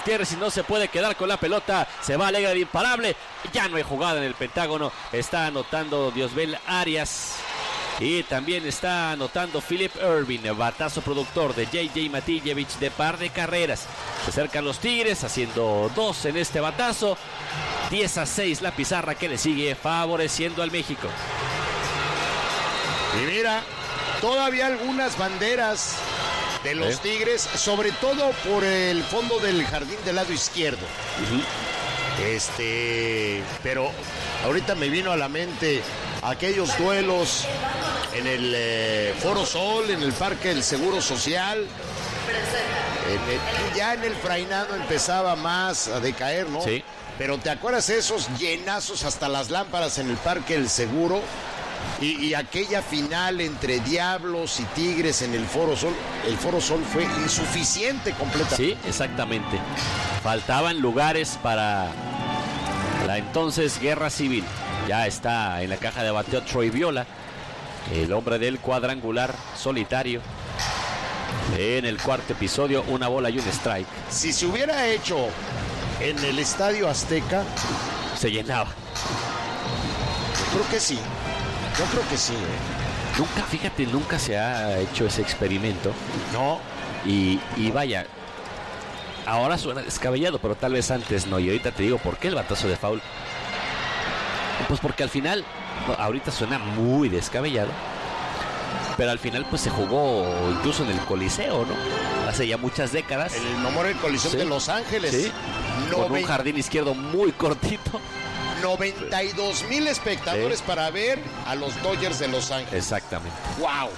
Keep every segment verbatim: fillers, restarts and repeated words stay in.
Gutiérrez y no se puede quedar con la pelota. Se va Alegre el imparable. Ya no hay jugada en el Pentágono. Está anotando Diosbel Arias. Y también está anotando Philip Irving, batazo productor de J J Matijevich de par de carreras. Se acercan los Tigres haciendo dos en este batazo. diez a seis la pizarra que le sigue favoreciendo al México. Y mira, todavía algunas banderas de los ¿Eh? Tigres, sobre todo por el fondo del jardín del lado izquierdo. Uh-huh. Este, pero ahorita me vino a la mente aquellos duelos en el eh, Foro Sol, en el Parque del Seguro Social. En el, ya en el Frainado empezaba más a decaer, ¿no? Sí. Pero ¿te acuerdas esos llenazos hasta las lámparas en el Parque del Seguro? Y, y aquella final entre Diablos y Tigres en el Foro Sol. El Foro Sol fue insuficiente completamente. Sí, exactamente. Faltaban lugares para la entonces guerra civil. Ya está en la caja de bateo Troy Viola, el hombre del cuadrangular solitario. En el cuarto episodio, una bola y un strike. Si se hubiera hecho en el Estadio Azteca, se llenaba. Yo creo que sí. Yo creo que sí. ¿eh? Nunca, fíjate, nunca se ha hecho ese experimento. No. Y, y vaya, ahora suena descabellado, pero tal vez antes no. Y ahorita te digo, ¿por qué el batazo de foul? Pues porque al final, ahorita suena muy descabellado, pero al final pues se jugó incluso en el Coliseo, ¿no? Hace ya muchas décadas. El Memorial Coliseo ¿Sí? de Los Ángeles. Sí. Con un jardín izquierdo muy cortito. noventa y dos mil espectadores ¿Sí? para ver a los Dodgers de Los Ángeles. Exactamente. ¡Wow!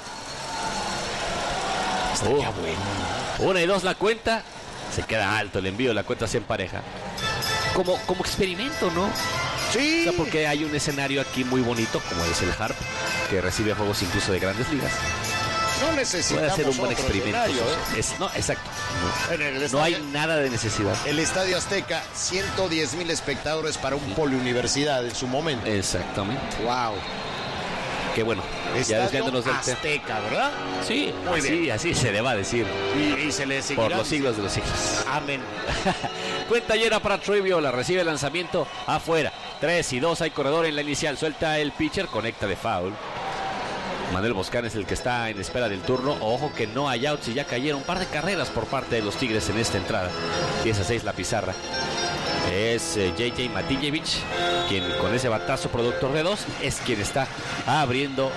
Estaría oh. bueno. Una y dos la cuenta. Se queda alto el envío, la cuenta se empareja. Como, como experimento, ¿no? Sí. O sea, porque hay un escenario aquí muy bonito, como es el Harp, que recibe juegos incluso de grandes ligas. No necesitamos Puede ser un buen experimento. ¿eh? Es, no, exacto. No, en el estadio, no hay nada de necesidad. El Estadio Azteca, ciento diez mil espectadores para un poliuniversidad en su momento. Exactamente. Wow. Qué bueno. Estadio ya desviándonos del Azteca, ¿verdad? Sí, muy así, bien. Así se le va a decir. Y, y se le seguirá por los siglos de los siglos. Amén. Cuenta llena para Troy Viola. Recibe el lanzamiento afuera. tres y dos. Hay corredor en la inicial. Suelta el pitcher. Conecta de foul. Manuel Boscan es el que está en espera del turno. Ojo que no hay outs y ya cayeron un par de carreras por parte de los Tigres en esta entrada. diez a seis la pizarra. Es eh, J J Matijevich quien con ese batazo productor de dos es quien está abriendo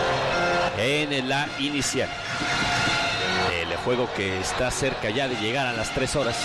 en la inicial. El juego que está cerca ya de llegar a las tres horas.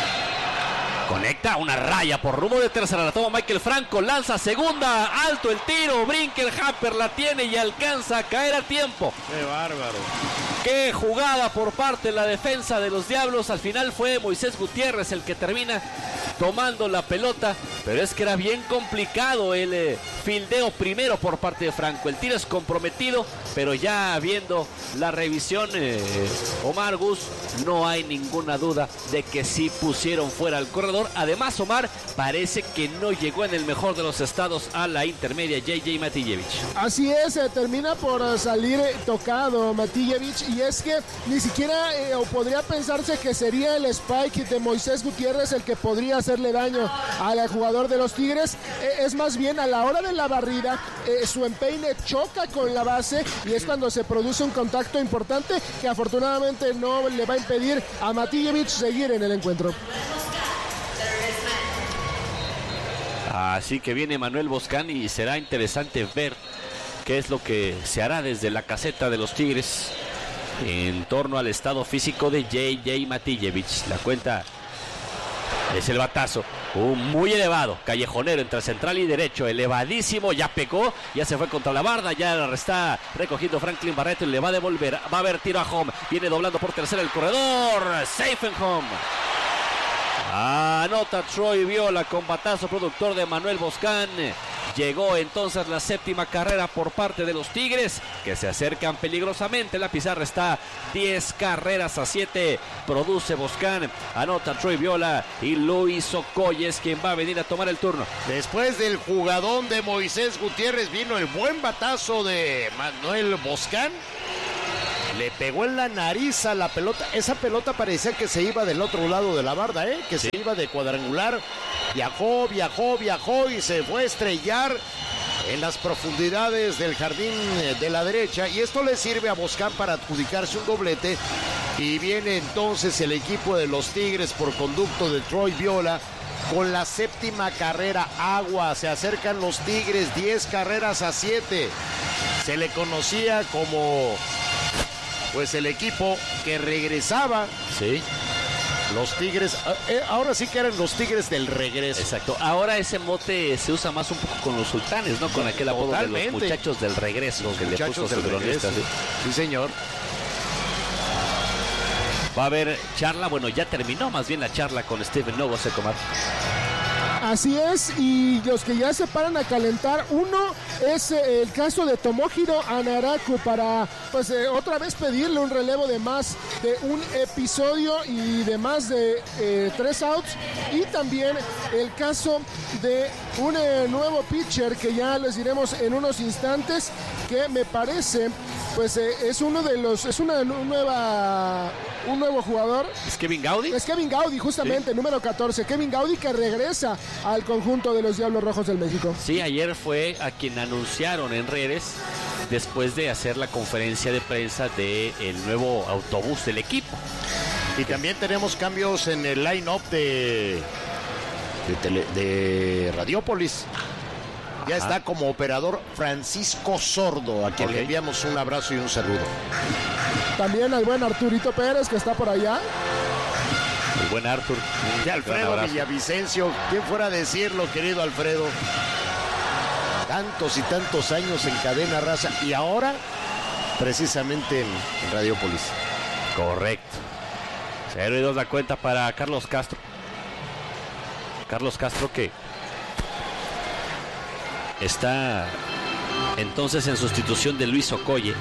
Conecta una raya por rumbo de tercera. La toma Michael Franco. Lanza segunda. Alto el tiro. Brinca el Hamper. La tiene y alcanza a caer a tiempo. ¡Qué bárbaro! ¡Qué jugada por parte de la defensa de los Diablos! Al final fue Moisés Gutiérrez el que termina tomando la pelota. Pero es que era bien complicado el eh, fildeo primero por parte de Franco. El tiro es comprometido. Pero ya viendo la revisión, eh, Omar Gus, no hay ninguna duda de que sí pusieron fuera al corredor. Además, Omar parece que no llegó en el mejor de los estados a la intermedia J J Matijevich. Así es, eh, termina por uh, salir eh, tocado Matijevich, y es que ni siquiera eh, o podría pensarse que sería el spike de Moisés Gutiérrez el que podría hacerle daño al jugador de los Tigres. Eh, es más bien a la hora de la barrida, eh, su empeine choca con la base y es cuando se produce un contacto importante que afortunadamente no le va a impedir a Matijevich seguir en el encuentro. Así que viene Manuel Boscan y será interesante ver qué es lo que se hará desde la caseta de los Tigres en torno al estado físico de J J Matijevich. La cuenta es el batazo, un muy elevado, callejonero entre central y derecho, elevadísimo, ya pecó, ya se fue contra la barda, ya la está recogiendo Franklin Barreto y le va a devolver, va a haber tiro a home, viene doblando por tercera el corredor, safe and home. Anota Troy Viola con batazo productor de Manuel Boscan. Llegó entonces la séptima carrera por parte de los Tigres, que se acercan peligrosamente. La pizarra está diez carreras a siete. Produce Boscan, anota Troy Viola y Luis Ocoy es quien va a venir a tomar el turno. Después del jugadón de Moisés Gutiérrez vino el buen batazo de Manuel Boscan. le pegó en la nariz a la pelota. Esa pelota parecía que se iba del otro lado de la barda, ¿eh? Que sí. se iba de cuadrangular. Viajó, viajó, viajó y se fue a estrellar en las profundidades del jardín de la derecha. Y esto le sirve a Boscan para adjudicarse un doblete. Y viene entonces el equipo de los Tigres por conducto de Troy Viola con la séptima carrera. Agua, se acercan los Tigres, diez carreras a siete. Se le conocía como pues el equipo que regresaba. Sí. Los Tigres, eh, ahora sí que eran los Tigres del regreso. Exacto. Ahora ese mote se usa más un poco con los sultanes, ¿no? Con aquel apodo de los muchachos del regreso. Los que muchachos le puso del regreso. Sí. sí, señor. Va a haber charla, bueno, ya terminó más bien la charla con Steven Nogosek, Omar. Así es, y los que ya se paran a calentar, uno es eh, el caso de Tomohiro Hanaraku para, pues, eh, otra vez pedirle un relevo de más de un episodio y de más de eh, tres outs, y también el caso de un eh, nuevo pitcher que ya les diremos en unos instantes, que me parece, pues, eh, es uno de los, es una nueva, un nuevo jugador. ¿Es Kevin Gaudy? Es Kevin Gaudy, justamente, sí. Número catorce, Kevin Gaudy, que regresa al conjunto de los Diablos Rojos del México. Sí, ayer fue a quien anunciaron en redes después de hacer la conferencia de prensa del nuevo autobús del equipo. Y también tenemos cambios en el line-up de, de, tele, de Radiópolis. Ya Ajá. está como operador Francisco Sordo, a quien okay. le enviamos un abrazo y un saludo. También al buen Arturito Pérez, que está por allá. El buen Artur. Y Alfredo Villavicencio, ¿quién fuera a decirlo, querido Alfredo? Tantos y tantos años en cadena raza y ahora precisamente en, en Radiópolis. Correcto. Cero y dos la cuenta para Carlos Castro. Carlos Castro que está entonces en sustitución de Luis Okoye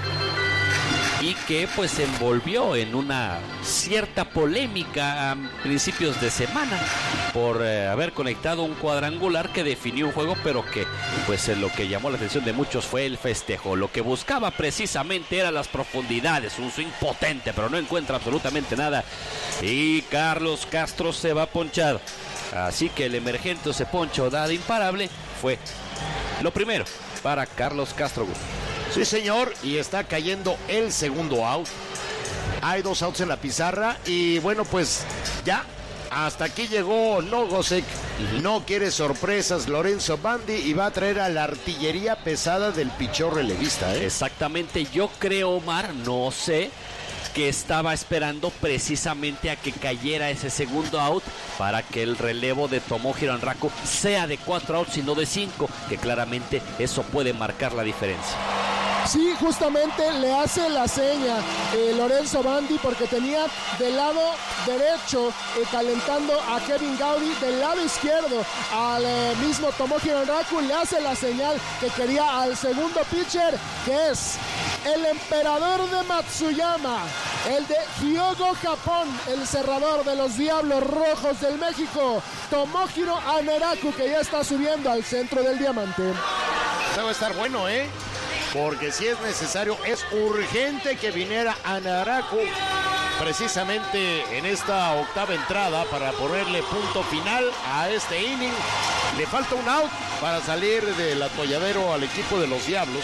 y que pues se envolvió en una cierta polémica a principios de semana por eh, haber conectado un cuadrangular que definió un juego, pero que pues eh, lo que llamó la atención de muchos fue el festejo. Lo que buscaba precisamente era las profundidades, un swing potente, pero no encuentra absolutamente nada y Carlos Castro se va a ponchar. Así que el emergente se poncho dada imparable fue lo primero para Carlos Castro. Sí, señor, y está cayendo el segundo out. Hay dos outs en la pizarra y bueno, pues ya hasta aquí llegó Nogosek. Uh-huh. No quiere sorpresas Lorenzo Bandi y va a traer a la artillería pesada del pichón relevista, ¿eh? Exactamente, yo creo, Omar, no sé, que estaba esperando precisamente a que cayera ese segundo out para que el relevo de Tomohiro Hanraku sea de cuatro outs y no de cinco, que claramente eso puede marcar la diferencia. Sí, justamente le hace la seña eh, Lorenzo Bandi porque tenía del lado derecho eh, calentando a Kevin Gaudy, del lado izquierdo al eh, mismo Tomohiro Hanraku, le hace la señal que quería al segundo pitcher, que es el emperador de Matsuyama, el de Hyogo, Japón, el cerrador de los Diablos Rojos del México, Tomohiro Hanraku, que ya está subiendo al centro del diamante. Esto va a estar bueno, ¿eh? Porque si es necesario, es urgente que viniera Hanraku precisamente en esta octava entrada para ponerle punto final a este inning. Le falta un out para salir del atolladero al equipo de los Diablos.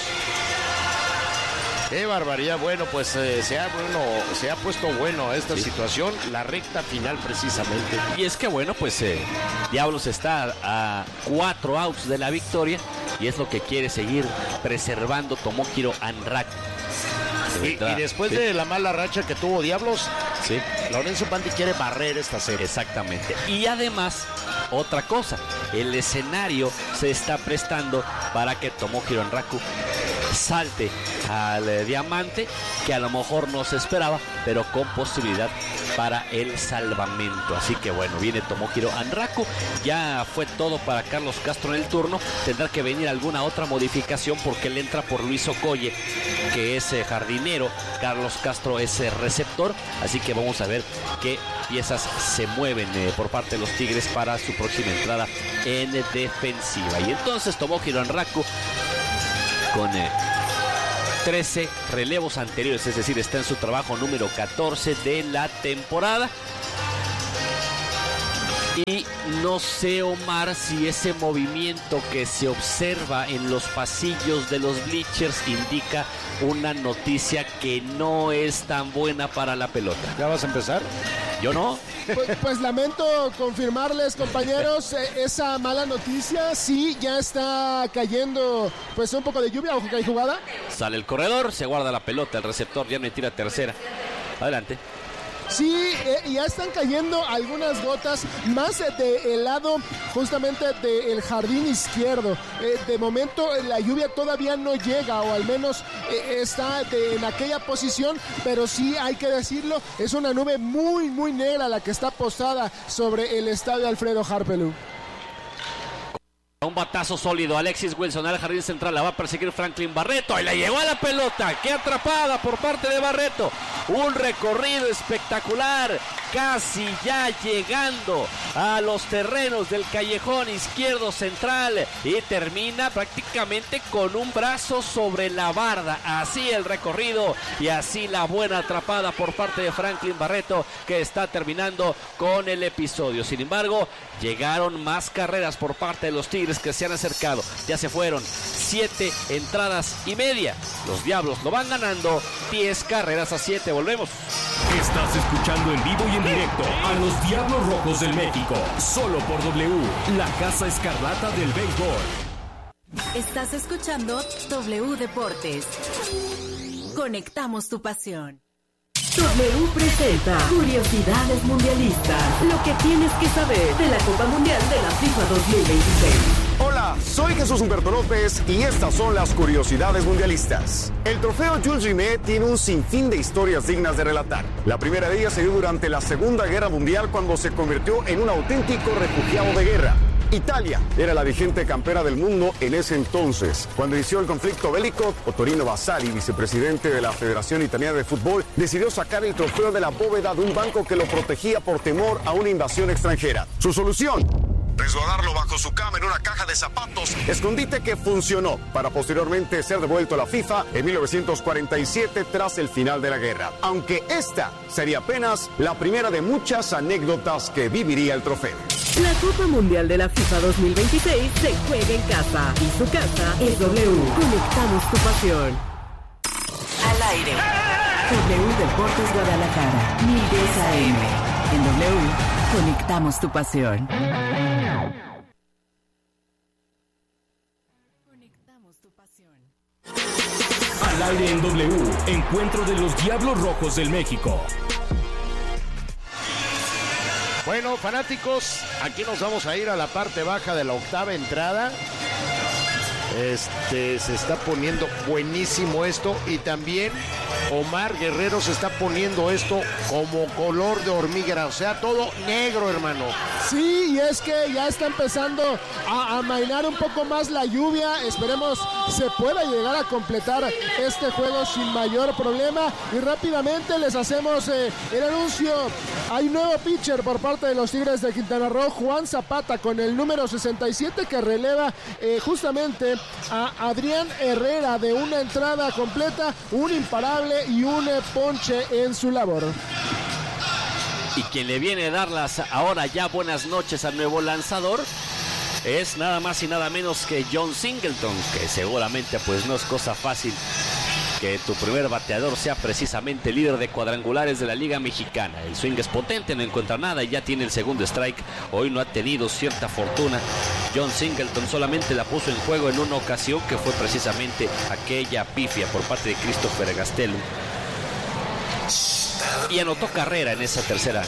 Qué barbaridad. Bueno, pues eh, se, ha, bueno, se ha puesto bueno esta sí. situación, la recta final precisamente. Y es que bueno, pues eh, Diablos está a cuatro outs de la victoria y es lo que quiere seguir preservando Tomohiro Hanraku. Y, y después sí. de la mala racha que tuvo Diablos, sí. Lorenzo Bandi quiere barrer esta serie. Exactamente. Y además, otra cosa, el escenario se está prestando para que Tomohiro Hanraku salte al eh, diamante, que a lo mejor no se esperaba, pero con posibilidad para el salvamento. Así que bueno, viene Tomohiro Hanraku. Ya fue todo para Carlos Castro en el turno. Tendrá que venir alguna otra modificación porque él entra por Luis Okoye, que es eh, jardinero. Carlos Castro es eh, receptor. Así que vamos a ver qué piezas se mueven eh, por parte de los Tigres para su próxima entrada en defensiva. Y entonces Tomohiro Hanraku con eh, trece relevos anteriores, es decir, está en su trabajo número catorce de la temporada. Y no sé, Omar, si ese movimiento que se observa en los pasillos de los bleachers indica una noticia que no es tan buena para la pelota. ¿Ya vas a empezar? Yo no. Pues, pues lamento confirmarles, compañeros, eh, esa mala noticia. Sí, ya está cayendo pues un poco de lluvia. Ojo que hay jugada. Sale el corredor, se guarda la pelota, el receptor ya me tira tercera. Adelante. Sí, eh, ya están cayendo algunas gotas más del lado justamente del jardín izquierdo. Eh, de momento eh, la lluvia todavía no llega, o al menos eh, está de, en aquella posición, pero sí hay que decirlo, es una nube muy muy negra la que está posada sobre el estadio Alfredo Harpelú. Un batazo sólido, Alexis Wilson al jardín central, la va a perseguir Franklin Barreto y le llegó a la pelota. ¡Qué atrapada por parte de Barreto! Un recorrido espectacular, casi ya llegando a los terrenos del callejón izquierdo central y termina prácticamente con un brazo sobre la barda. Así el recorrido y así la buena atrapada por parte de Franklin Barreto, que está terminando con el episodio. Sin embargo, llegaron más carreras por parte de los Tigres, que se han acercado. Ya se fueron siete entradas y media. Los Diablos lo van ganando diez carreras a siete. Volvemos. Estás escuchando en vivo y en directo a los Diablos Rojos del México, solo por W, la Casa Escarlata del béisbol. Estás escuchando W Deportes. Conectamos tu pasión. W presenta Curiosidades Mundialistas. Lo que tienes que saber de la Copa Mundial de la FIFA dos mil veintiséis. Hola, soy Jesús Humberto López y estas son las Curiosidades Mundialistas. El trofeo Jules Rimet tiene un sinfín de historias dignas de relatar. La primera de ellas se dio durante la Segunda Guerra Mundial, cuando se convirtió en un auténtico refugiado de guerra. Italia era la vigente campeona del mundo en ese entonces. Cuando inició el conflicto bélico, Ottorino Vasari, vicepresidente de la Federación Italiana de Fútbol, decidió sacar el trofeo de la bóveda de un banco que lo protegía por temor a una invasión extranjera. Su solución: resguardarlo bajo su cama en una caja de zapatos, escondite que funcionó para posteriormente ser devuelto a la FIFA en mil novecientos cuarenta y siete tras el final de la guerra. Aunque esta sería apenas la primera de muchas anécdotas que viviría el trofeo. La Copa Mundial de la FIFA dos mil veintiséis se juega en casa y su casa es W. Conectamos tu pasión. Al aire. W Deportes Guadalajara, mil diez A M. En W, conectamos tu pasión. Conectamos tu pasión. Al aire en W, encuentro de los Diablos Rojos del México. Bueno, fanáticos, aquí nos vamos a ir a la parte baja de la octava entrada. Este, se está poniendo buenísimo esto, y también Omar Guerrero se está poniendo esto como color de hormiga, o sea, todo negro, hermano. Sí, y es que ya está empezando a amainar un poco más la lluvia. Esperemos se pueda llegar a completar este juego sin mayor problema. Y rápidamente les hacemos eh, el anuncio. Hay nuevo pitcher por parte de los Tigres de Quintana Roo, Juan Zapata, con el número sesenta y siete, que releva eh, justamente a Adrián Herrera, de una entrada completa, un imparable y un eh, ponche en su labor. Y quien le viene a dar las ahora ya buenas noches al nuevo lanzador es nada más y nada menos que John Singleton, que seguramente pues no es cosa fácil que tu primer bateador sea precisamente líder de cuadrangulares de la Liga Mexicana. El swing es potente, no encuentra nada y ya tiene el segundo strike. Hoy no ha tenido cierta fortuna. John Singleton solamente la puso en juego en una ocasión, que fue precisamente aquella pifia por parte de Christopher Gastelum, y anotó carrera en esa tercera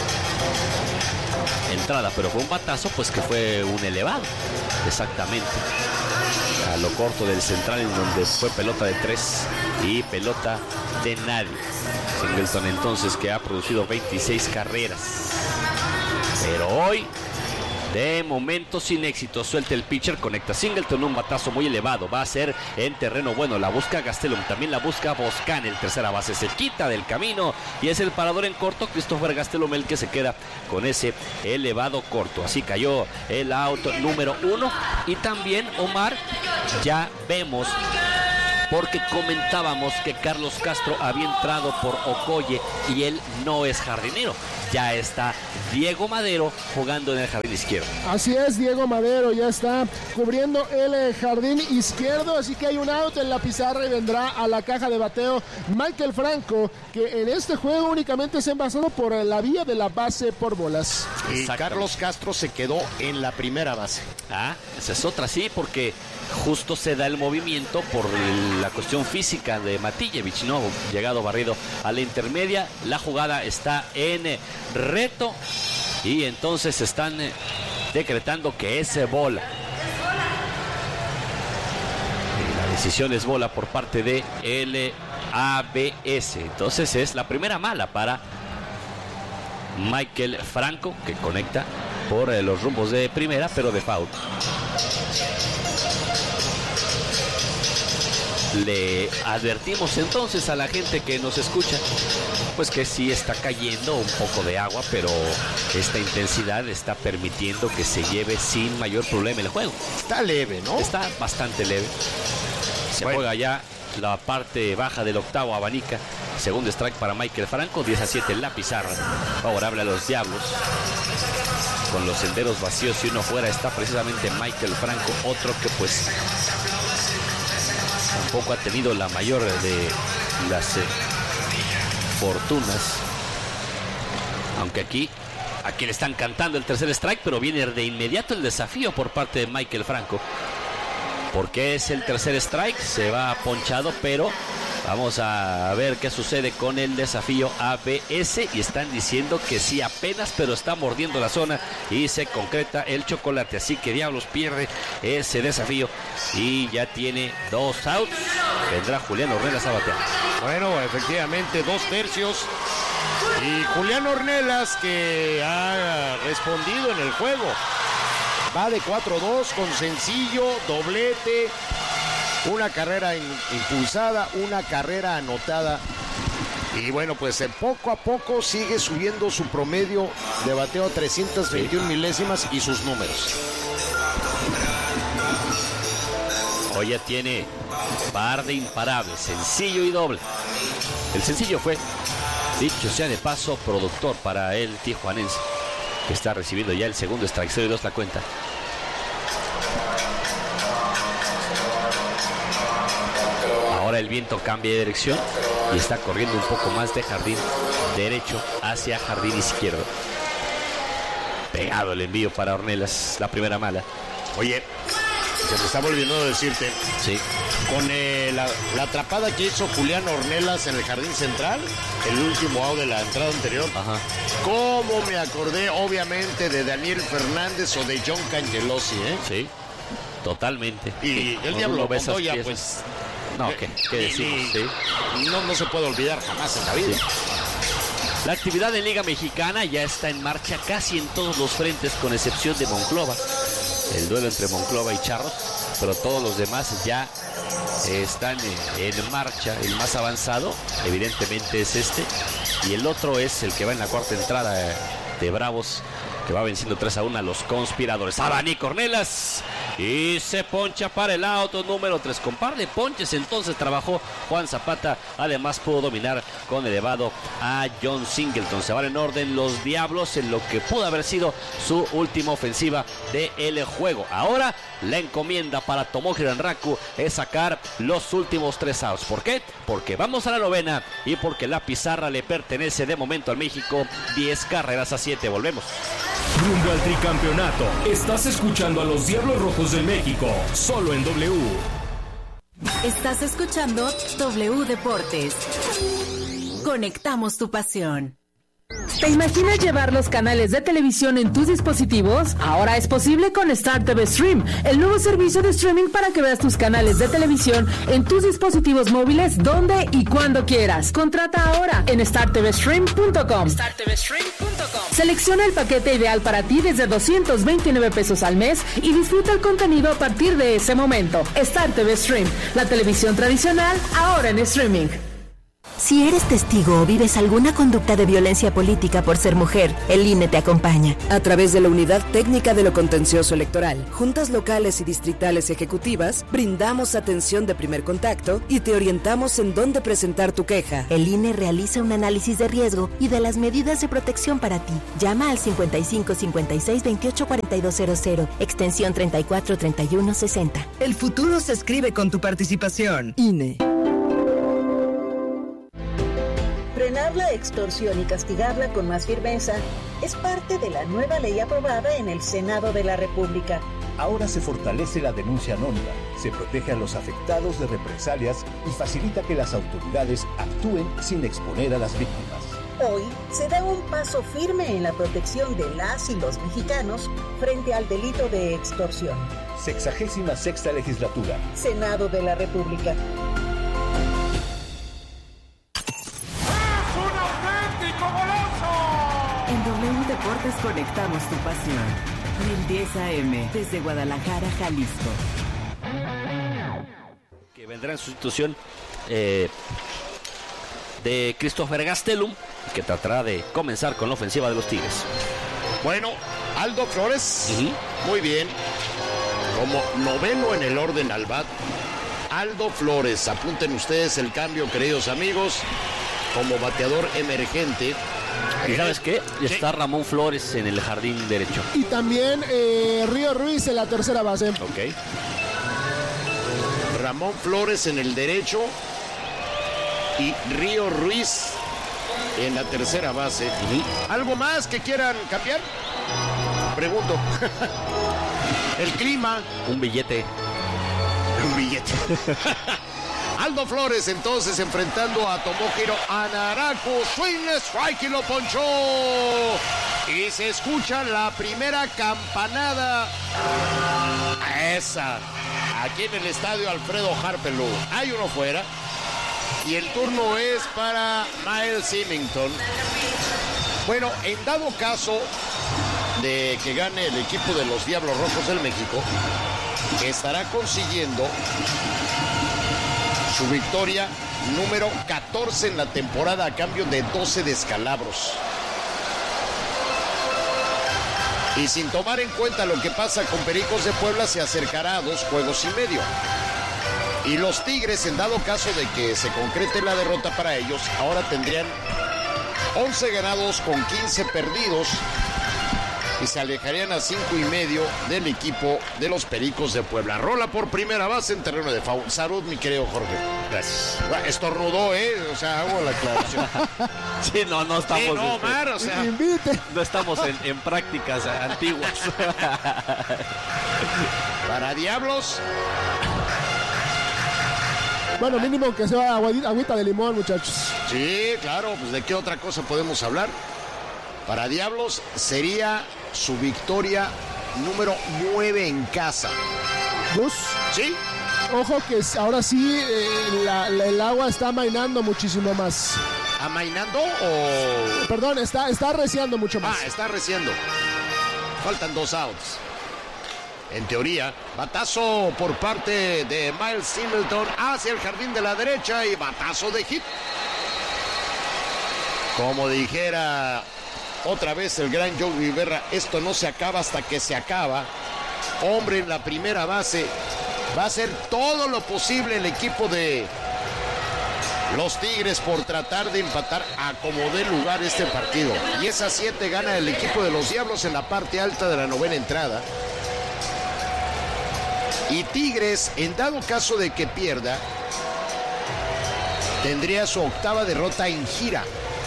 entrada, pero fue un batazo pues que fue un elevado, exactamente a lo corto del central, en donde fue pelota de tres y pelota de nadie. Singleton entonces, que ha producido veintiséis carreras, pero hoy de momento sin éxito. Suelta el pitcher, conecta Singleton, un batazo muy elevado, va a ser en terreno bueno, la busca Gastelum, también la busca Boscan, el tercera base se quita del camino y es el parador en corto, Christopher Gastelum, el que se queda con ese elevado corto. Así cayó el out número uno. Y también, Omar, ya vemos porque comentábamos que Carlos Castro había entrado por Okoye y él no es jardinero. Ya está Diego Madero jugando en el jardín izquierdo. Así es, Diego Madero ya está cubriendo el eh, jardín izquierdo, así que hay un out en la pizarra y vendrá a la caja de bateo Michael Franco, que en este juego únicamente se ha envasado por eh, la vía de la base por bolas. Y Carlos Castro se quedó en la primera base. Ah, esa es otra, sí, porque justo se da el movimiento por la cuestión física de Matijevich, ¿no? Llegado barrido a la intermedia, la jugada está en eh, reto y entonces están eh, decretando que es bola. Y la decisión es bola por parte de el A B S. Entonces es la primera mala para Michael Franco, que conecta por eh, los rumbos de primera, pero de foul. Le advertimos entonces a la gente que nos escucha, pues que sí está cayendo un poco de agua, pero esta intensidad está permitiendo que se lleve sin mayor problema el juego. Está leve, ¿no? Está bastante leve. Se bueno. juega ya la parte baja del octavo abanica. Segundo strike para Michael Franco, diez a siete en la pizarra. Favorable a los Diablos. Con los senderos vacíos y uno fuera está precisamente Michael Franco, otro que pues tampoco ha tenido la mayor de las eh, fortunas. Aunque aquí, aquí le están cantando el tercer strike, pero viene de inmediato el desafío por parte de Michael Franco. Porque es el tercer strike, se va ponchado, pero vamos a ver qué sucede con el desafío A B S. Y están diciendo que sí apenas, pero está mordiendo la zona y se concreta el chocolate. Así que Diablos pierde ese desafío y ya tiene dos outs. Vendrá Julián Ornelas a batear. Bueno, efectivamente, dos tercios. Y Julián Ornelas, que ha respondido en el juego. Va de cuatro dos con sencillo, doblete, una carrera impulsada, una carrera anotada. Y bueno, pues poco a poco sigue subiendo su promedio de bateo a trescientas veintiuna milésimas y sus números. Hoy ya tiene par de imparables, sencillo y doble. El sencillo fue, dicho sea de paso, productor para el tijuanense, que está recibiendo ya el segundo strike, cero y dos la cuenta. Ahora el viento cambia de dirección y está corriendo un poco más de jardín derecho hacia jardín izquierdo. Pegado el envío para Ornelas, la primera mala. Oye, se me está volviendo a decirte. Sí. Con eh, la, la atrapada que hizo Julián Ornelas en el jardín central, el último out de la entrada anterior. Ajá. ¿Cómo me acordé, obviamente, de Daniel Fernández o de John Cangelosi, eh? Sí, totalmente. Y el Diablo Montoya, pues... No, ¿qué, qué decimos? Ni, ¿Sí? no, no se puede olvidar jamás en la vida. Sí. La actividad en Liga Mexicana ya está en marcha casi en todos los frentes, con excepción de Monclova. El duelo entre Monclova y Charros, pero todos los demás ya están en marcha. El más avanzado, evidentemente, es este. Y el otro es el que va en la cuarta entrada de Bravos, que va venciendo tres a uno a los Conspiradores. Abanico Ornelas y se poncha para el auto número tres. Con par de ponches entonces trabajó Juan Zapata. Además pudo dominar con elevado a John Singleton. Se van en orden los Diablos en lo que pudo haber sido su última ofensiva del juego. Ahora la encomienda para Tomohiro Ranraku es sacar los últimos tres outs. ¿Por qué? Porque vamos a la novena y porque la pizarra le pertenece de momento al México. diez carreras a siete. Volvemos. Rumbo al tricampeonato. Estás escuchando a los Diablos Rojos del México, solo en W. Estás escuchando W Deportes. Conectamos tu pasión. ¿Te imaginas llevar los canales de televisión en tus dispositivos? Ahora es posible con Star T V Stream, el nuevo servicio de streaming para que veas tus canales de televisión en tus dispositivos móviles donde y cuando quieras. Contrata ahora en star t v stream punto com. star t v stream punto com. Selecciona el paquete ideal para ti desde doscientos veintinueve pesos al mes y disfruta el contenido a partir de ese momento. Star T V Stream, la televisión tradicional ahora en streaming. Si eres testigo o vives alguna conducta de violencia política por ser mujer, el I N E te acompaña. A través de la Unidad Técnica de lo Contencioso Electoral, juntas locales y distritales ejecutivas, brindamos atención de primer contacto y te orientamos en dónde presentar tu queja. El I N E realiza un análisis de riesgo y de las medidas de protección para ti. Llama al cincuenta y cinco cincuenta y seis veintiocho cuarenta y dos cero cero, extensión treinta y cuatro treinta y uno sesenta. El futuro se escribe con tu participación. I N E. Frenar la extorsión y castigarla con más firmeza es parte de la nueva ley aprobada en el Senado de la República. Ahora se fortalece la denuncia anónima, se protege a los afectados de represalias y facilita que las autoridades actúen sin exponer a las víctimas. Hoy se da un paso firme en la protección de las y los mexicanos frente al delito de extorsión. Sexagésima sexta legislatura. Senado de la República. En W Deportes conectamos tu pasión. mil diez A M, desde Guadalajara, Jalisco. Que vendrá en sustitución eh, de Christopher Gastelum, que tratará de comenzar con la ofensiva de los Tigres. Bueno, Aldo Flores, uh-huh. muy bien. Como noveno en el orden al bat, Aldo Flores. Apunten ustedes el cambio, queridos amigos, como bateador emergente. ¿Y sabes qué? Sí. Está Ramón Flores en el jardín derecho. Y también eh, Río Ruiz en la tercera base. Ok. Ramón Flores en el derecho y Río Ruiz en la tercera base. Uh-huh. ¿Algo más que quieran cambiar? Pregunto. El clima. Un billete. Un billete. Aldo Flores entonces enfrentando a Tomohiro Anaraku. Swing, strike y lo ponchó. Y se escucha la primera campanada. Esa. Aquí en el estadio Alfredo Harpelú. Hay uno fuera. Y el turno es para Miles Symington. Bueno, en dado caso de que gane el equipo de los Diablos Rojos del México, estará consiguiendo su victoria número catorce en la temporada a cambio de doce descalabros. Y sin tomar en cuenta lo que pasa con Pericos de Puebla, se acercará a dos juegos y medio. Y los Tigres, en dado caso de que se concrete la derrota para ellos, ahora tendrían once ganados con quince perdidos y se alejarían a cinco y medio del equipo de los Pericos de Puebla. Rola por primera base en terreno de foul. Salud, mi querido Jorge. Gracias. Estornudó, ¿eh? O sea, hago la aclaración. Sí, no, no estamos... Sí, no, Omar, o sea... Invite. No estamos en, en prácticas antiguas. Para Diablos... Bueno, mínimo que sea agüita, agüita de limón, muchachos. Sí, claro, pues ¿de qué otra cosa podemos hablar? Para Diablos sería su victoria número nueve en casa. ¿Dos? Sí. Ojo que ahora sí eh, la, la, el agua está amainando muchísimo más. ¿Amainando o...? Perdón, está, está arreciando mucho más. Ah, está arreciando. Faltan dos outs. En teoría, batazo por parte de Miles Symington hacia el jardín de la derecha y batazo de hit. Como dijera otra vez el gran Joe Rivera, esto no se acaba hasta que se acaba. Hombre en la primera base. Va a hacer todo lo posible el equipo de los Tigres por tratar de empatar a como dé lugar este partido. Y esa siete gana el equipo de los Diablos en la parte alta de la novena entrada. Y Tigres, en dado caso de que pierda, tendría su octava derrota en gira,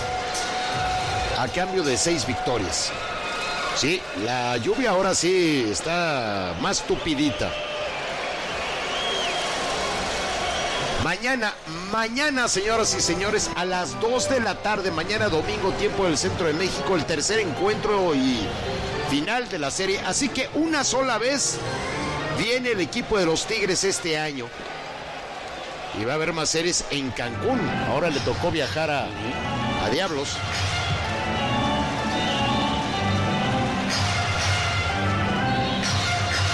a cambio de seis victorias. Sí, la lluvia ahora sí está más tupidita. Mañana, mañana, señoras y señores, a las dos de la tarde, mañana domingo, tiempo del centro de México, el tercer encuentro y final de la serie. Así que una sola vez viene el equipo de los Tigres este año. Y va a haber más series en Cancún. Ahora le tocó viajar a, a Diablos.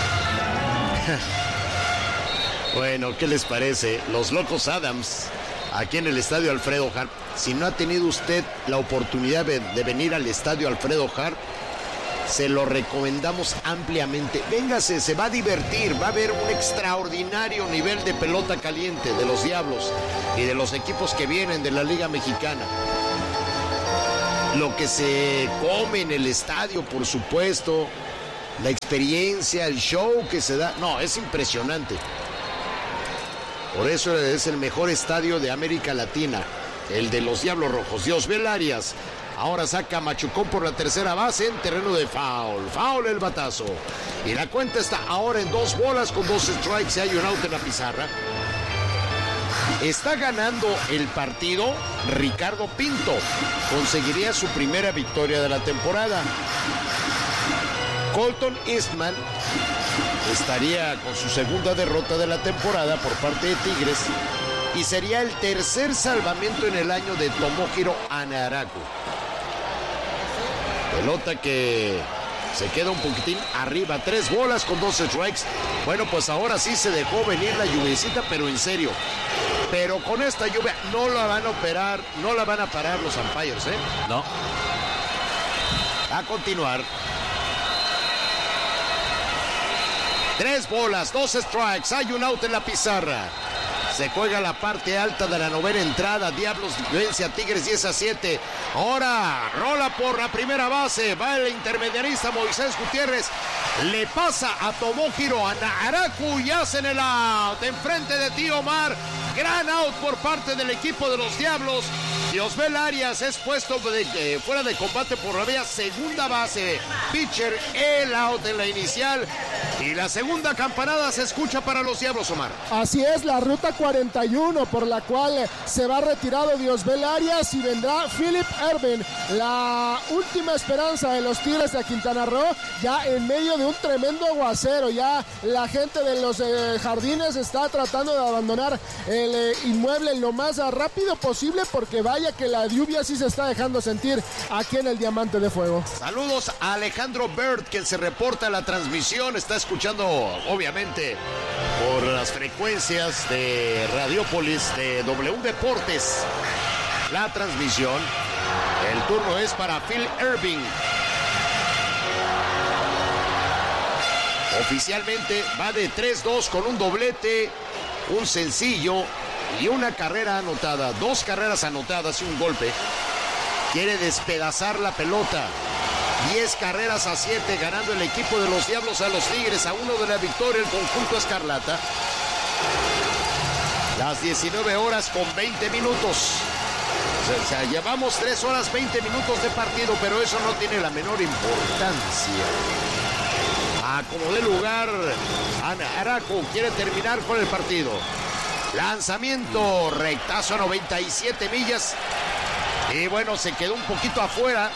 Bueno, ¿qué les parece? Los Locos Adams aquí en el Estadio Alfredo Harp. Si no ha tenido usted la oportunidad de, de venir al Estadio Alfredo Harp, se lo recomendamos ampliamente. Véngase, se va a divertir, va a haber un extraordinario nivel de pelota caliente de los Diablos y de los equipos que vienen de la Liga Mexicana. Lo que se come en el estadio, por supuesto, la experiencia, el show que se da, no, es impresionante. Por eso es el mejor estadio de América Latina, el de los Diablos Rojos. Diosbel Arias ahora saca a Machucón por la tercera base en terreno de foul. Foul el batazo. Y la cuenta está ahora en dos bolas con dos strikes y hay un out en la pizarra. Está ganando el partido Ricardo Pinto. Conseguiría su primera victoria de la temporada. Colton Eastman estaría con su segunda derrota de la temporada por parte de Tigres y sería el tercer salvamento en el año de Tomohiro Hanaraku. Pelota que se queda un poquitín arriba, tres bolas con dos strikes. Bueno, pues ahora sí se dejó venir la lluviecita, pero en serio. Pero con esta lluvia no la van a operar, no la van a parar los umpires, ¿eh? No. A continuar. Tres bolas, dos strikes, hay un out en la pizarra. Se juega la parte alta de la novena entrada. Diablos vence a Tigres diez a siete. Ahora rola por la primera base. Va el intermediarista Moisés Gutiérrez. Le pasa a Tomohiro Hanaraku y hacen el out. Enfrente de Tío Omar. Gran out por parte del equipo de los Diablos. Diosbel Arias es puesto de, eh, fuera de combate por la vía segunda base. Pitcher, el out en la inicial. Y la segunda campanada se escucha para los Diablos, Omar. Así es, la ruta cuarenta y uno por la cual se va retirado Diosbel Arias y vendrá Philip Ervin, la última esperanza de los Tigres de Quintana Roo, ya en medio de un tremendo aguacero. Ya la gente de los eh, Jardines está tratando de abandonar el eh, inmueble lo más rápido posible, porque vaya que la lluvia sí se está dejando sentir aquí en el Diamante de Fuego. Saludos a Alejandro Bird, que se reporta en la transmisión, está escuchando obviamente por las frecuencias de Radiópolis de W Deportes la transmisión. El turno es para Phil Ervin. Oficialmente va de tres dos con un doblete, un sencillo y una carrera anotada. Dos carreras anotadas y un golpe. Quiere despedazar la pelota. diez carreras a siete, ganando el equipo de los Diablos a los Tigres, a uno de la victoria el conjunto escarlata. Las diecinueve horas con veinte minutos. O sea, llevamos tres horas veinte minutos de partido, pero eso no tiene la menor importancia. A como de lugar, Hanaraku quiere terminar con el partido. Lanzamiento, rectazo a noventa y siete millas. Y bueno, se quedó un poquito afuera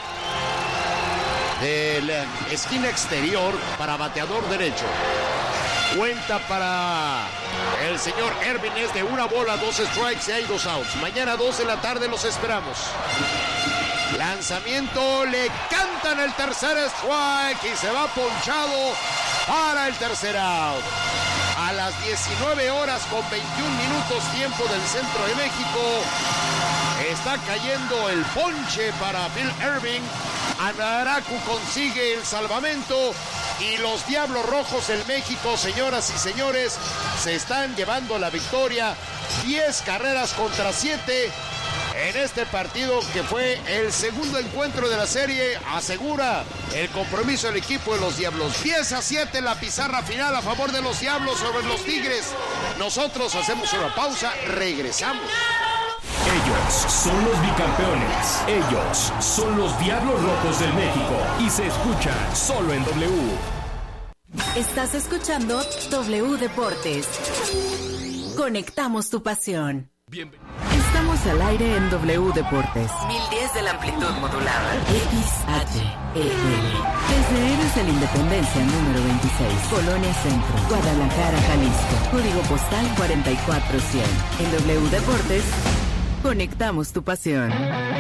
de la esquina exterior para bateador derecho. Cuenta para el señor Ervin es de una bola, dos strikes y hay dos outs. Mañana dos de la tarde los esperamos. Lanzamiento, le cantan el tercer strike y se va ponchado para el tercer out. A las diecinueve horas con veintiún minutos tiempo del centro de México, está cayendo el ponche para Phil Ervin. Hanaraku consigue el salvamento y los Diablos Rojos del México, señoras y señores, se están llevando la victoria. diez carreras contra siete en este partido que fue el segundo encuentro de la serie. Asegura el compromiso del equipo de los Diablos. diez a siete la pizarra final a favor de los Diablos sobre los Tigres. Nosotros hacemos una pausa, regresamos. Ellos son los bicampeones. Ellos son los Diablos Rojos del México. Y se escuchan solo en W. Estás escuchando W Deportes. Conectamos tu pasión. Bienvenido. Estamos al aire en W Deportes. mil diez de la amplitud modulada. X H E L. Desde Héroes de la Independencia número veintiséis. Colonia Centro. Guadalajara, Jalisco. Código postal cuarenta y cuatro cien. En W Deportes, conectamos tu pasión.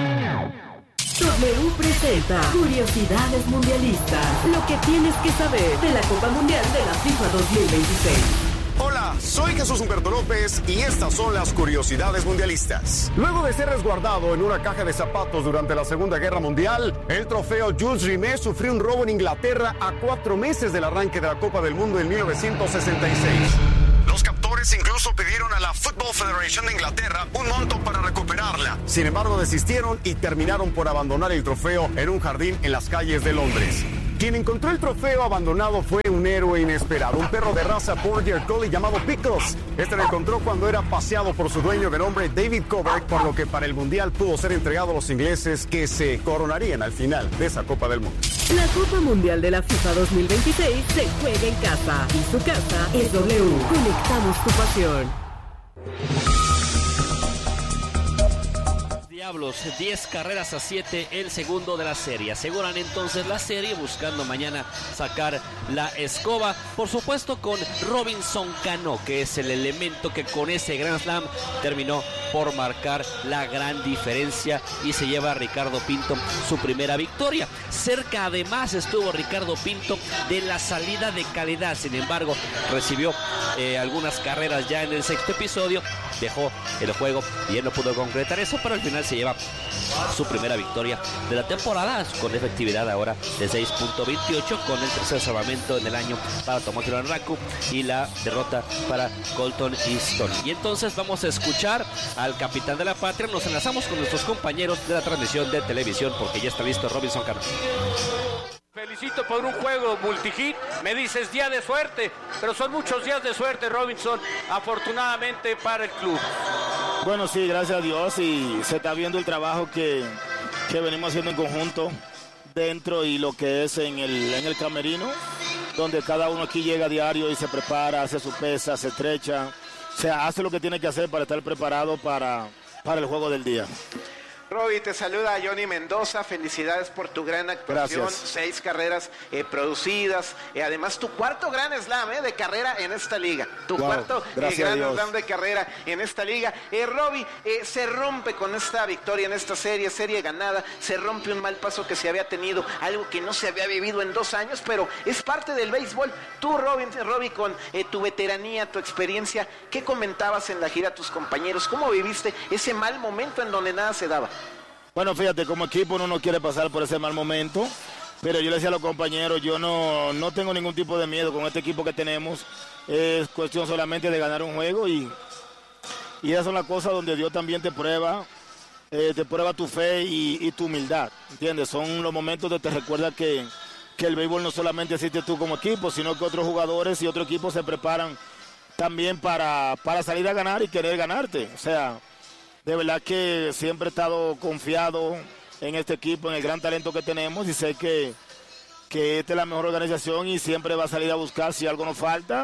W presenta Curiosidades Mundialistas. Lo que tienes que saber de la Copa Mundial de la FIFA dos mil veintiséis. Hola, soy Jesús Humberto López y estas son las curiosidades mundialistas. Luego de ser resguardado en una caja de zapatos durante la Segunda Guerra Mundial, el trofeo Jules Rimet sufrió un robo en Inglaterra a cuatro meses del arranque de la Copa del Mundo en mil novecientos sesenta y seis. Los captores incluso pidieron a la Football Federation de Inglaterra un monto para recuperarla. Sin embargo, desistieron y terminaron por abandonar el trofeo en un jardín en las calles de Londres. Quien encontró el trofeo abandonado fue un héroe inesperado, un perro de raza Border Collie llamado Pickles. Este lo encontró cuando era paseado por su dueño de nombre David Coburn, por lo que para el Mundial pudo ser entregado a los ingleses, que se coronarían al final de esa Copa del Mundo. La Copa Mundial de la FIFA dos mil veintiséis se juega en casa y su casa es W. Conectamos tu pasión. Diablos, diez carreras a siete, el segundo de la serie. Aseguran entonces la serie, buscando mañana sacar la escoba. Por supuesto con Robinson Cano, que es el elemento que con ese Grand Slam terminó por marcar la gran diferencia y se lleva a Ricardo Pinto su primera victoria. Cerca además estuvo Ricardo Pinto de la salida de calidad. Sin embargo, recibió eh, algunas carreras ya en el sexto episodio, dejó el juego y él no pudo concretar eso, pero al final se lleva su primera victoria de la temporada con efectividad ahora de seis punto veintiocho, con el tercer salvamento en el año para Tomohiro Ranraku y la derrota para Colton Easton. Y entonces vamos a escuchar al capitán de la patria. Nos enlazamos con nuestros compañeros de la transmisión de televisión porque ya está listo Robinson Cano. Felicito por un juego multihit. Me dices día de suerte, pero son muchos días de suerte, Robinson, afortunadamente para el club. Bueno, sí, gracias a Dios, y se está viendo el trabajo que, que venimos haciendo en conjunto dentro y lo que es en el, en el camerino, donde cada uno aquí llega a diario y se prepara, hace su pesa, se estrecha, o sea, hace lo que tiene que hacer para estar preparado para, para el juego del día. Roby, te saluda Johnny Mendoza, felicidades por tu gran actuación, Gracias. seis carreras eh, producidas, eh, además tu cuarto gran slam eh, de carrera en esta liga, tu wow, cuarto eh, gran slam de carrera en esta liga. Eh, Roby, eh, se rompe con esta victoria en esta serie, serie ganada, se rompe un mal paso que se había tenido, algo que no se había vivido en dos años, pero es parte del béisbol. Tú, Roby, Roby con eh, tu veteranía, tu experiencia, ¿qué comentabas en la gira a tus compañeros? ¿Cómo viviste ese mal momento en donde nada se daba? Bueno, fíjate, como equipo uno no quiere pasar por ese mal momento, pero yo le decía a los compañeros, yo no, no tengo ningún tipo de miedo con este equipo que tenemos, es cuestión solamente de ganar un juego y, y esas son las cosas donde Dios también te prueba, eh, te prueba tu fe y, y tu humildad, ¿entiendes? Son los momentos donde te recuerda que, que el béisbol no solamente existe tú como equipo, sino que otros jugadores y otros equipos se preparan también para, para salir a ganar y querer ganarte, o sea... De verdad que siempre he estado confiado en este equipo, en el gran talento que tenemos y sé que, que esta es la mejor organización y siempre va a salir a buscar si algo nos falta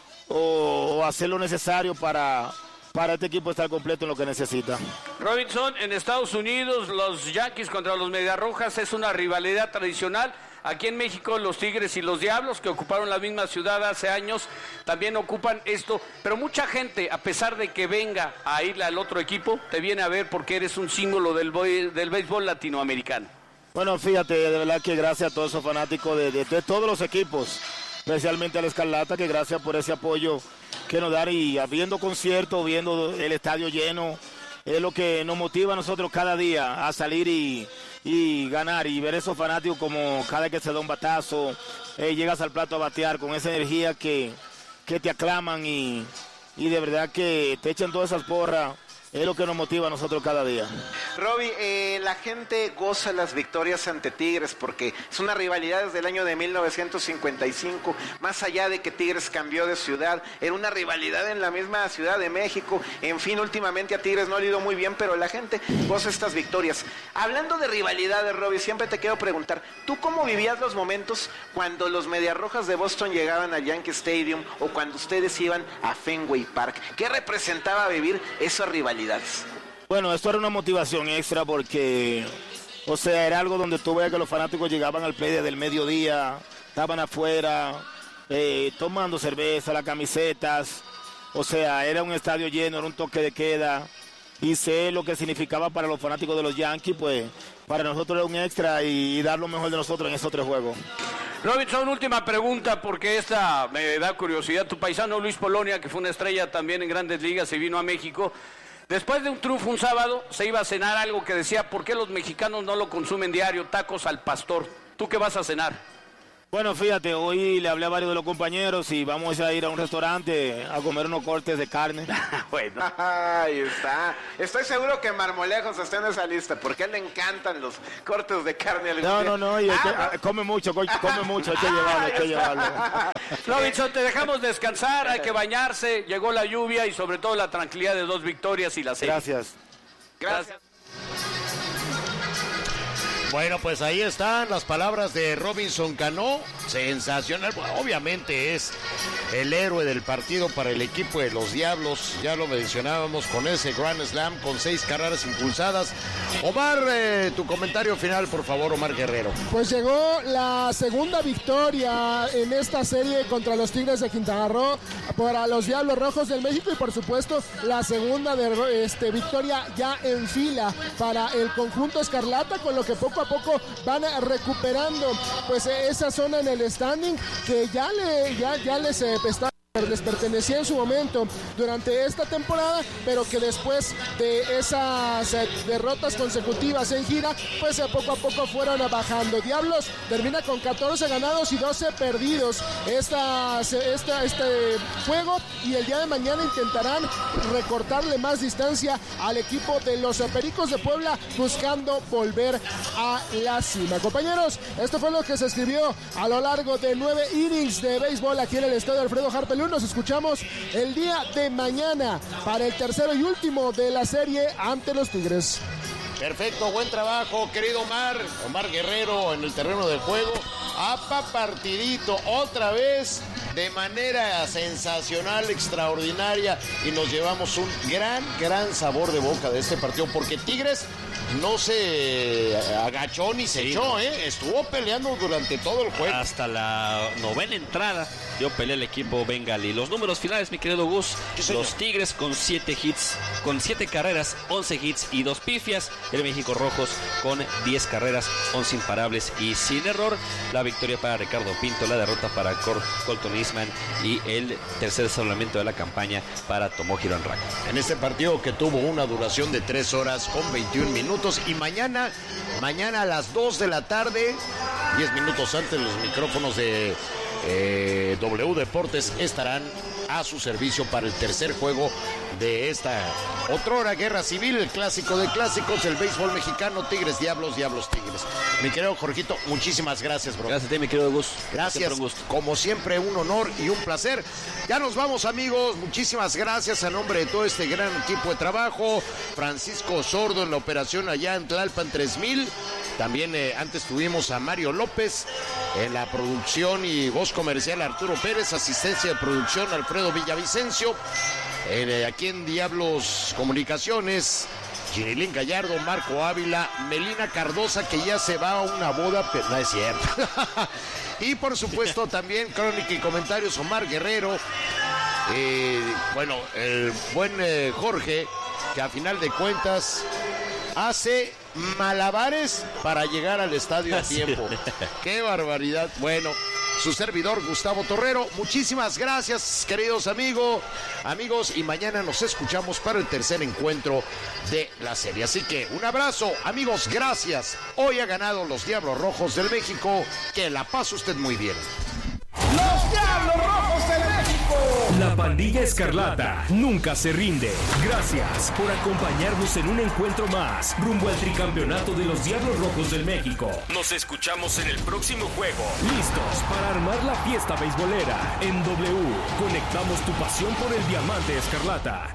o, o hacer lo necesario para, para este equipo estar completo en lo que necesita. Robinson, en Estados Unidos los Yankees contra los Mediarrojas es una rivalidad tradicional. Aquí en México los Tigres y los Diablos, que ocuparon la misma ciudad hace años, también ocupan esto. Pero mucha gente, a pesar de que venga a ir al otro equipo, te viene a ver porque eres un símbolo del, del béisbol latinoamericano. Bueno, fíjate, de verdad que gracias a todos esos fanáticos de, de, de todos los equipos, especialmente a la Escarlata, que gracias por ese apoyo que nos dan y viendo conciertos, viendo el estadio lleno, es lo que nos motiva a nosotros cada día a salir y... y ganar y ver esos fanáticos como cada vez que se da un batazo, eh, llegas al plato a batear con esa energía que, que te aclaman y, y de verdad que te echan todas esas porras, es lo que nos motiva a nosotros cada día. Roby, eh, la gente goza las victorias ante Tigres porque es una rivalidad desde el año de mil novecientos cincuenta y cinco, más allá de que Tigres cambió de ciudad, era una rivalidad en la misma Ciudad de México, en fin, últimamente a Tigres no le ha ido muy bien, pero la gente goza estas victorias. Hablando de rivalidades, Roby, siempre te quiero preguntar, ¿tú cómo vivías los momentos cuando los Mediarrojas de Boston llegaban al Yankee Stadium o cuando ustedes iban a Fenway Park? ¿Qué representaba vivir esa rivalidad? Bueno, esto era una motivación extra porque, o sea, era algo donde tú veías que los fanáticos llegaban al play desde el mediodía, estaban afuera, eh, tomando cerveza, las camisetas, o sea, era un estadio lleno, era un toque de queda, y sé lo que significaba para los fanáticos de los Yankees, pues para nosotros era un extra y, y dar lo mejor de nosotros en esos tres juegos. Robinson, última pregunta, porque esta me da curiosidad. Tu paisano Luis Polonia, que fue una estrella también en Grandes Ligas y vino a México, después de un triunfo un sábado, se iba a cenar algo que decía, ¿por qué los mexicanos no lo consumen diario? Tacos al pastor. ¿Tú qué vas a cenar? Bueno, fíjate, hoy le hablé a varios de los compañeros y vamos a ir a un restaurante a comer unos cortes de carne. Bueno. Ahí está. Estoy seguro que Marmolejos está en esa lista, porque a él le encantan los cortes de carne. No, no, no, y ah, que, come mucho, come mucho, hay que llevarlo, hay que llevarlo. Robinson, te dejamos descansar, hay que bañarse, llegó la lluvia y sobre todo la tranquilidad de dos victorias y la serie. Gracias. Gracias. Bueno, pues ahí están las palabras de Robinson Cano, sensacional. Bueno, obviamente es el héroe del partido para el equipo de los Diablos, ya lo mencionábamos con ese Grand Slam con seis carreras impulsadas. Omar, eh, tu comentario final, por favor, Omar Guerrero. Pues llegó la segunda victoria en esta serie contra los Tigres de Quintana Roo para los Diablos Rojos del México y por supuesto la segunda de, este, victoria ya en fila para el conjunto escarlata, con lo que poco a poco van recuperando pues esa zona en el standing que ya le ya ya les eh, está les pertenecía en su momento durante esta temporada, pero que después de esas eh, derrotas consecutivas en gira, pues eh, poco a poco fueron bajando. Diablos termina con catorce ganados y doce perdidos esta, esta, este juego, y el día de mañana intentarán recortarle más distancia al equipo de los Pericos de Puebla, buscando volver a la cima. Compañeros, esto fue lo que se escribió a lo largo de nueve innings de béisbol aquí en el estadio Alfredo Harpelú. Nos escuchamos el día de mañana para el tercero y último de la serie ante los Tigres. Perfecto, buen trabajo, querido Omar. Omar Guerrero en el terreno del juego. Apa partidito, otra vez de manera sensacional, extraordinaria, y nos llevamos un gran, gran sabor de boca de este partido, porque Tigres no se agachó ni se sí. echó, ¿eh? Estuvo peleando durante todo el juego. Hasta la novena entrada dio pelea el equipo bengalí. Los números finales, mi querido Gus, los Tigres con siete hits, con siete carreras, once hits y dos pifias. El México Rojos con diez carreras, once imparables y sin error. La victoria para Ricardo Pinto, la derrota para Col Colton Eastman y el tercer salvamento de la campaña para Tomohiro Araki. En este partido que tuvo una duración de tres horas con veintiún minutos, y mañana, mañana a las dos de la tarde, diez minutos antes, los micrófonos de eh, W Deportes estarán a su servicio para el tercer juego de esta otrora guerra civil, el clásico de clásicos, el béisbol mexicano, Tigres Diablos, Diablos Tigres. Mi querido Jorgito, muchísimas gracias, bro. Gracias a ti, mi querido Gus. Gracias, siempre un gusto. Como siempre, un honor y un placer. Ya nos vamos, amigos, muchísimas gracias a nombre de todo este gran equipo de trabajo. Francisco Sordo en la operación allá en Tlalpan tres mil. También eh, antes tuvimos a Mario López en la producción y voz comercial, Arturo Pérez, asistencia de producción Alfredo Villavicencio. Eh, aquí en Diablos Comunicaciones, Girilín Gallardo, Marco Ávila, Melina Cardosa, que ya se va a una boda, pero no es cierto. Y por supuesto también crónica y comentarios Omar Guerrero. Eh, bueno, el buen eh, Jorge, que a final de cuentas hace malabares para llegar al estadio a tiempo. ¡Qué barbaridad! Bueno, su servidor Gustavo Torrero, muchísimas gracias, queridos amigos, amigos, y mañana nos escuchamos para el tercer encuentro de la serie. Así que un abrazo, amigos, gracias. Hoy ha ganado los Diablos Rojos del México. Que la pase usted muy bien. ¡Los Diablos Rojos del México! La pandilla escarlata nunca se rinde. Gracias por acompañarnos en un encuentro más rumbo al tricampeonato de los Diablos Rojos del México. Nos escuchamos en el próximo juego. Listos para armar la fiesta beisbolera. En W, conectamos tu pasión por el diamante escarlata.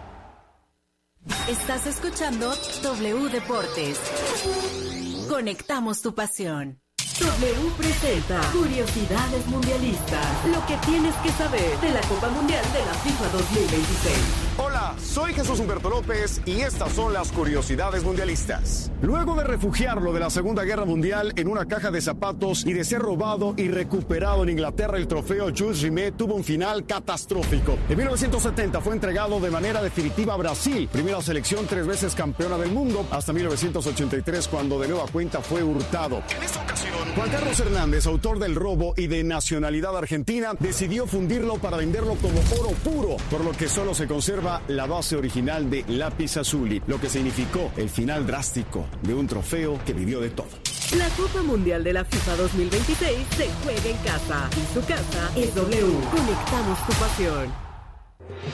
Estás escuchando W Deportes. Conectamos tu pasión. W presenta Curiosidades Mundialistas. Lo que tienes que saber de la Copa Mundial de la FIFA dos mil veintiséis. Hola, soy Jesús Humberto López y estas son las Curiosidades Mundialistas. Luego de refugiarlo de la Segunda Guerra Mundial en una caja de zapatos y de ser robado y recuperado en Inglaterra, el trofeo Jules Rimet tuvo un final catastrófico. En mil novecientos setenta fue entregado de manera definitiva a Brasil, primera selección tres veces campeona del mundo, hasta mil novecientos ochenta y tres, cuando de nueva cuenta fue hurtado. En esta ocasión, Juan Carlos Hernández, autor del robo y de nacionalidad argentina, decidió fundirlo para venderlo como oro puro, por lo que solo se conserva la base original de Lápiz Azuli, lo que significó el final drástico de un trofeo que vivió de todo. La Copa Mundial de la FIFA dos mil veintiséis se juega en casa y su casa es W. Conectamos tu pasión.